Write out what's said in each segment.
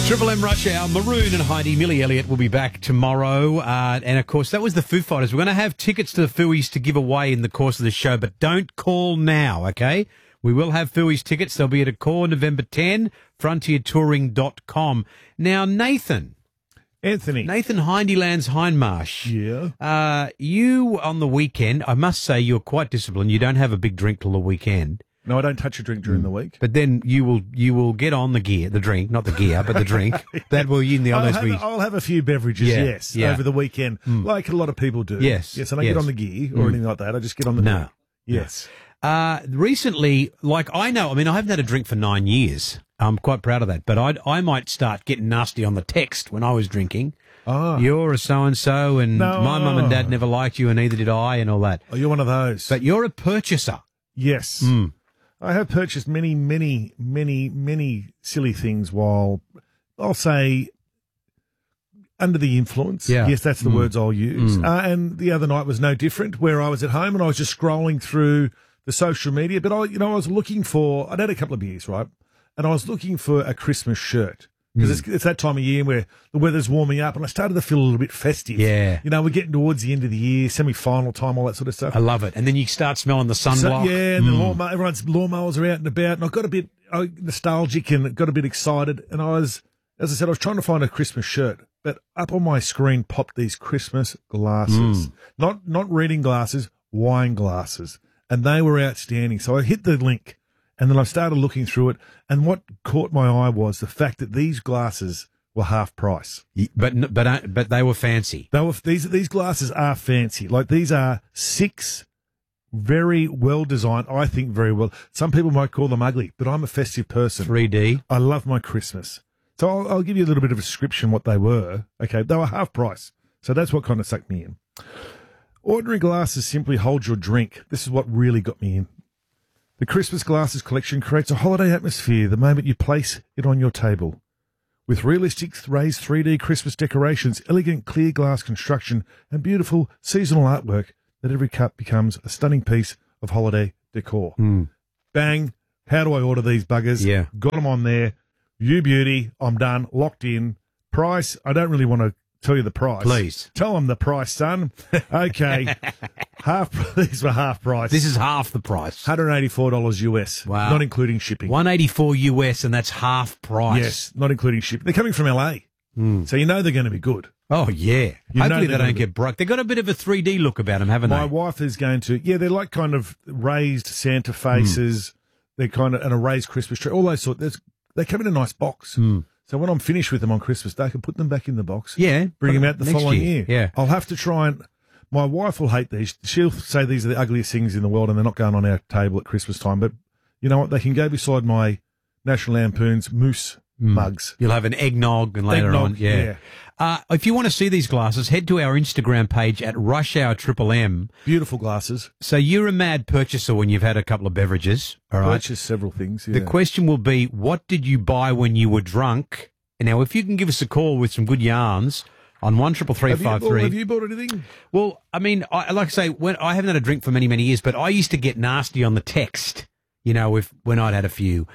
Triple M Rush Hour, Maroon and Heidi. Millie Elliott will be back tomorrow. And, of course, that was the Foo Fighters. We're going to have tickets to the Fooies to give away in the course of the show, but don't call now, okay? We will have Fooies tickets. They'll be at Accor November 10, frontiertouring.com. Now, Nathan Hindylands Hindmarsh. Yeah. You, on the weekend, I must say you're quite disciplined. You don't have a big drink till the weekend. No, I don't touch a drink during the week. But then you will get on the drink, not the gear, but the drink. That will in the honest week. I'll have a few beverages, over the weekend, like a lot of people do. Yes. I don't get on the gear or anything like that. I just get on the drink. Yes. Recently, I haven't had a drink for 9 years. I'm quite proud of that. But I might start getting nasty on the text when I was drinking. Oh. You're a so-and-so, and my mum and dad never liked you, and neither did I, and all that. Oh, you're one of those. But you're a purchaser. Yes. I have purchased many, many, many, many silly things while, I'll say, under the influence. Yeah. Yes, that's the words I'll use. And the other night was no different, where I was at home and I was just scrolling through the social media. But I was looking I'd had a couple of beers, right? And I was looking for a Christmas shirt. Because it's that time of year where the weather's warming up and I started to feel a little bit festive. Yeah. We're getting towards the end of the year, semi-final time, all that sort of stuff. I love it. And then you start smelling the sunblock. And the everyone's lawnmowers are out and about. And I got a bit nostalgic and got a bit excited. And I was trying to find a Christmas shirt. But up on my screen popped these Christmas glasses. Not reading glasses, wine glasses. And they were outstanding. So I hit the link. And then I started looking through it, and what caught my eye was the fact that these glasses were half price. But they were fancy. These glasses are fancy. Like, these are 6 very well designed. I think very well. Some people might call them ugly, but I'm a festive person. 3D. I love my Christmas. So I'll give you a little bit of a description what they were. Okay, they were half price. So that's what kind of sucked me in. Ordinary glasses simply hold your drink. This is what really got me in. The Christmas Glasses collection creates a holiday atmosphere the moment you place it on your table. With realistic raised 3D Christmas decorations, elegant clear glass construction, and beautiful seasonal artwork, that every cup becomes a stunning piece of holiday decor. Bang. How do I order these buggers? Yeah. Got them on there. You beauty. I'm done. Locked in. Price. I don't really want to tell you the price. Please. Tell them the price, son. Okay. These were half price. This is half the price. $184 US. Wow. Not including shipping. $184 US, and that's half price. Yes, not including shipping. They're coming from LA. So they're going to be good. Oh, yeah. Hopefully they don't get broke. They've got a bit of a 3D look about them, haven't they? My wife is going to, they're like kind of raised Santa faces. They're kind of, and a raised Christmas tree, all those they come in a nice box. So when I'm finished with them on Christmas Day, I can put them back in the box. Yeah. Bring them out the following year. Yeah. I'll have to try and, my wife will hate these. She'll say these are the ugliest things in the world and they're not going on our table at Christmas time. But you know what? They can go beside my National Lampoon's Moose mugs. You'll have an eggnog and later on. Yeah. If you want to see these glasses, head to our Instagram page at Rush Hour Triple M. Beautiful glasses. So you're a mad purchaser when you've had a couple of beverages. All right. Purchased several things. Yeah. The question will be, what did you buy when you were drunk? And now, if you can give us a call with some good yarns on 133353. Have you bought anything? Well, I mean, like I say, when I haven't had a drink for many, many years, but I used to get nasty on the text. When I'd had a few.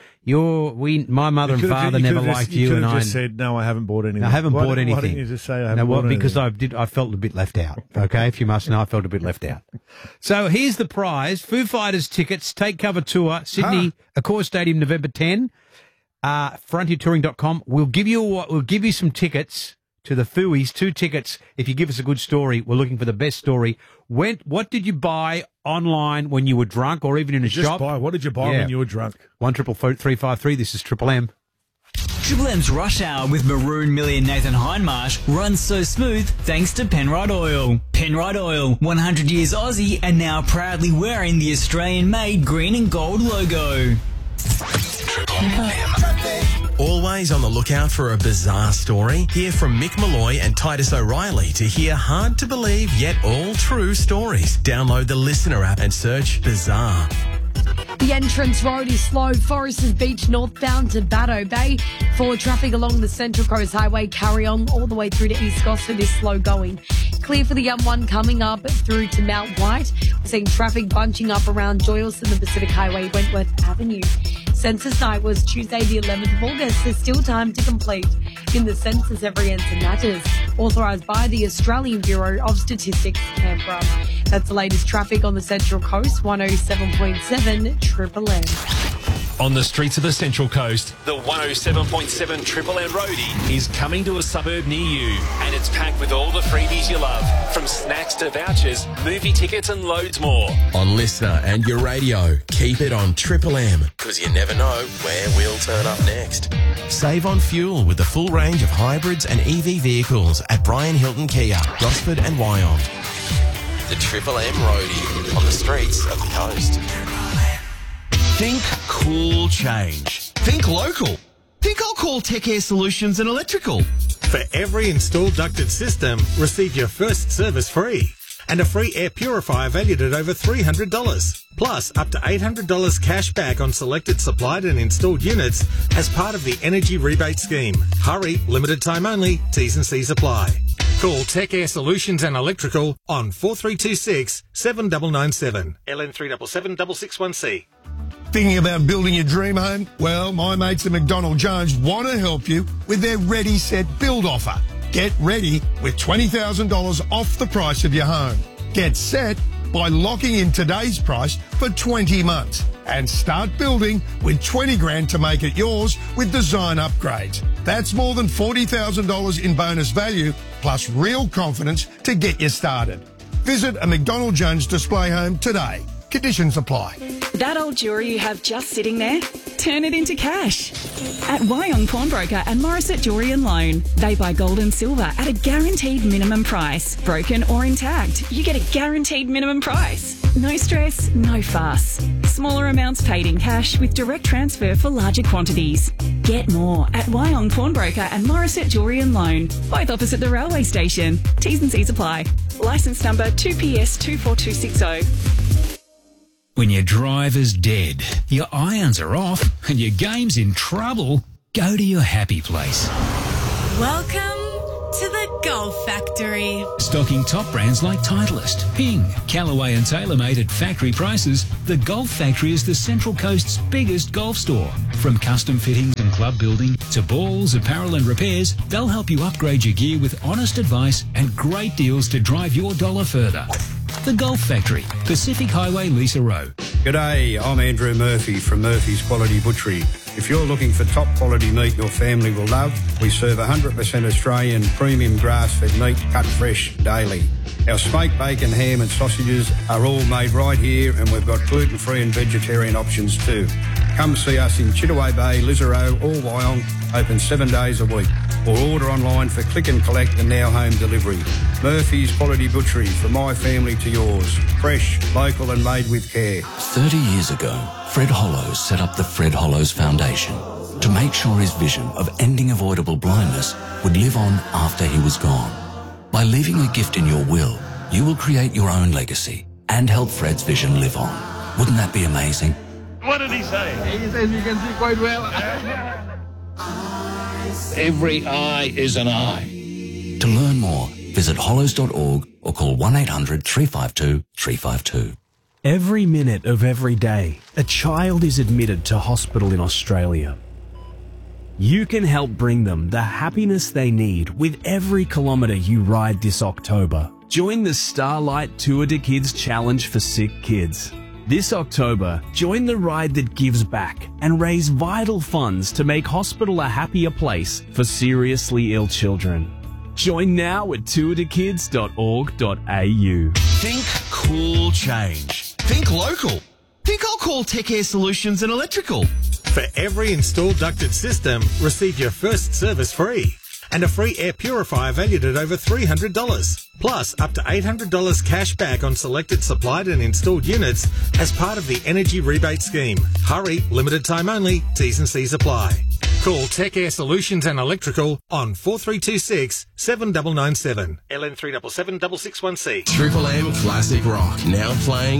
My mother and father never liked you, and I just said no. I haven't bought anything. I haven't bought anything. Why didn't you just say I haven't bought anything? Because I felt a bit left out. Okay, if you must know, I felt a bit left out. So here's the prize: Foo Fighters tickets, Take Cover tour, Sydney, Accor Stadium, November 10. Frontiertouring.com. We'll give you some tickets to the Fooies, 2 tickets if you give us a good story. We're looking for the best story. What did you buy online when you were drunk, or even in a shop? What did you buy when you were drunk? 133353. This is Triple M. Triple M's Rush Hour with Maroon, Millie and Nathan Hindmarsh runs so smooth thanks to Penrite Oil. Penrite Oil, 100 years Aussie and now proudly wearing the Australian-made green and gold logo. Triple M. Always on the lookout for a bizarre story? Hear from Mick Malloy and Titus O'Reilly to hear hard-to-believe yet all-true stories. Download the Listener app and search Bizarre. The entrance road is slow. Foresters Beach northbound to Batto Bay. For traffic along the Central Coast Highway, carry on all the way through to East Gosford is slow going. Clear for the M1 coming up through to Mount White. We're seeing traffic bunching up around Joyce and the Pacific Highway, Wentworth Avenue. Census night was Tuesday the 11th of August. There's still time to complete. In the census, every answer matters. Authorised by the Australian Bureau of Statistics, Canberra. That's the latest traffic on the Central Coast, 107.7 Triple M. On the streets of the Central Coast, the 107.7 Triple M roadie is coming to a suburb near you, and it's packed with all the freebies you love, from snacks to vouchers, movie tickets and loads more. On Listener and your radio, keep it on Triple M, because you never know where we'll turn up next. Save on fuel with the full range of hybrids and EV vehicles at Brian Hilton Kia, Gosford and Wyong. The Triple M roadie on the streets of the coast. Think cool change. Think local. Think I'll call Tech Air Solutions and Electrical. For every installed ducted system, receive your first service free. And a free air purifier valued at over $300. Plus, up to $800 cash back on selected supplied and installed units as part of the Energy Rebate Scheme. Hurry, limited time only, T's and C's apply. Call Tech Air Solutions and Electrical on 4326 7997 LN377 661C. Thinking about building your dream home? Well, my mates at McDonald Jones want to help you with their Ready Set Build offer. Get ready with $20,000 off the price of your home. Get set by locking in today's price for 20 months and start building with $20,000 to make it yours with design upgrades. That's more than $40,000 in bonus value plus real confidence to get you started. Visit a McDonald Jones display home today. Conditions apply. That old jewellery you have just sitting there? Turn it into cash. At Wyong Pawnbroker and Morissette Jewellery and Loan, they buy gold and silver at a guaranteed minimum price. Broken or intact, you get a guaranteed minimum price. No stress, no fuss. Smaller amounts paid in cash with direct transfer for larger quantities. Get more at Wyong Pawnbroker and Morissette Jewellery and Loan, both opposite the railway station. T's and C's apply. Licence number 2PS 24260. When your driver's dead, your irons are off, and your game's in trouble, go to your happy place. Welcome to the Golf Factory. Stocking top brands like Titleist, Ping, Callaway and TaylorMade at factory prices, the Golf Factory is the Central Coast's biggest golf store. From custom fittings and club building to balls, apparel and repairs, they'll help you upgrade your gear with honest advice and great deals to drive your dollar further. The Golf Factory, Pacific Highway, Lisa Row. G'day, I'm Andrew Murphy from Murphy's Quality Butchery. If you're looking for top quality meat your family will love, we serve 100% Australian premium grass-fed meat cut fresh daily. Our smoked bacon, ham and sausages are all made right here, and we've got gluten-free and vegetarian options too. Come see us in Chittaway Bay, Lisarow or Wyong, open 7 days a week. Or order online for click and collect and now home delivery. Murphy's Quality Butchery, from my family to yours. Fresh, local and made with care. 30 years ago, Fred Hollows set up the Fred Hollows Foundation to make sure his vision of ending avoidable blindness would live on after he was gone. By leaving a gift in your will, you will create your own legacy and help Fred's vision live on. Wouldn't that be amazing? What did he say? He says you can see quite well. Every eye is an eye. To learn more, visit hollows.org or call 1-800-352-352. Every minute of every day, a child is admitted to hospital in Australia. You can help bring them the happiness they need with every kilometre you ride this October. Join the Starlight Tour de Kids Challenge for sick kids. This October, join the ride that gives back and raise vital funds to make hospital a happier place for seriously ill children. Join now at tourdekids.org.au. Think cool change. Think local. Think I'll call Tech Air Solutions and Electrical. For every installed ducted system, receive your first service free. And a free air purifier valued at over $300. Plus, up to $800 cash back on selected supplied and installed units as part of the Energy Rebate Scheme. Hurry, limited time only, T's and C's apply. Call Tech Air Solutions and Electrical on 4326 7997 LN377 661C. Triple M Classic Rock, now playing